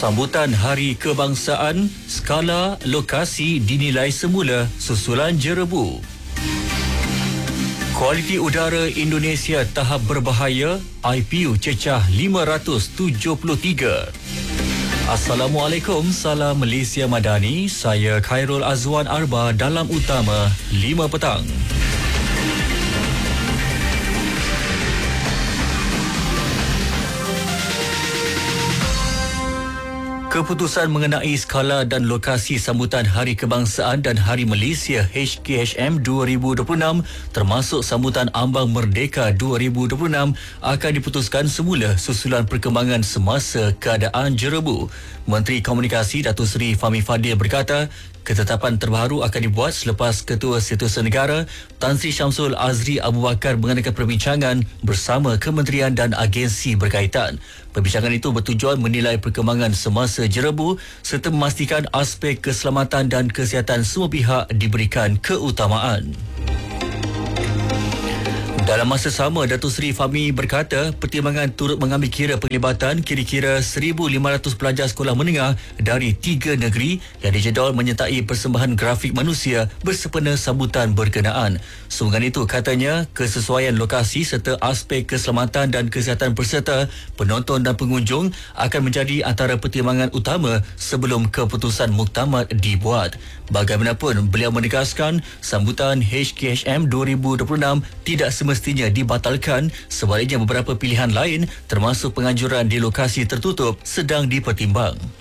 Sambutan Hari Kebangsaan, skala lokasi dinilai semula susulan jerebu. Kualiti udara Indonesia tahap berbahaya, IPU cecah 573. Assalamualaikum, salam Malaysia Madani. Saya Khairul Azwan Arba dalam Utama 5 petang. Keputusan mengenai skala dan lokasi sambutan Hari Kebangsaan dan Hari Malaysia HKHM 2026 termasuk sambutan Ambang Merdeka 2026 akan diputuskan semula susulan perkembangan semasa keadaan jerebu. Menteri Komunikasi Datuk Seri Fahmi Fadzil berkata, ketetapan terbaru akan dibuat selepas Ketua Setiausaha Negara Tan Sri Syamsul Azri Abu Bakar mengadakan perbincangan bersama kementerian dan agensi berkaitan. Perbincangan itu bertujuan menilai perkembangan semasa jerebu serta memastikan aspek keselamatan dan kesihatan semua pihak diberikan keutamaan. Dalam masa sama, Datuk Seri Fahmi berkata pertimbangan turut mengambil kira penglibatan kira-kira 1,500 pelajar sekolah menengah dari 3 negeri yang dijadual menyertai persembahan grafik manusia bersempena sambutan berkenaan. Sumbangan itu katanya kesesuaian lokasi serta aspek keselamatan dan kesihatan peserta, penonton dan pengunjung akan menjadi antara pertimbangan utama sebelum keputusan muktamad dibuat. Bagaimanapun, beliau menegaskan sambutan HKHM 2026 tidak semestinya dibatalkan, sebaliknya beberapa pilihan lain termasuk penganjuran di lokasi tertutup sedang dipertimbang.